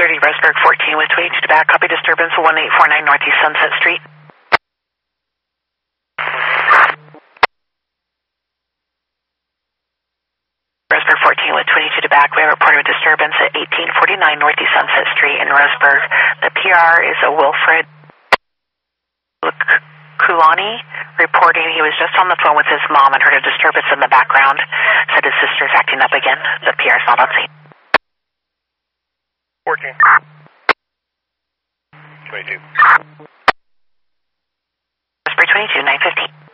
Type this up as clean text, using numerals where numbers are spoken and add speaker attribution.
Speaker 1: 30, Roseburg 14 with 22 to back. Copy disturbance 1849 Northeast Sunset Street. Roseburg 14 with 22 to back. We have reported a disturbance at 1849 Northeast Sunset Street in Roseburg. The PR is a Wilfred Kulani reporting he was just on the phone with his mom and heard a disturbance in the background. Said his sister's acting up again. The PR is not on scene.
Speaker 2: 14. 22.
Speaker 1: Roseburg 22, 915.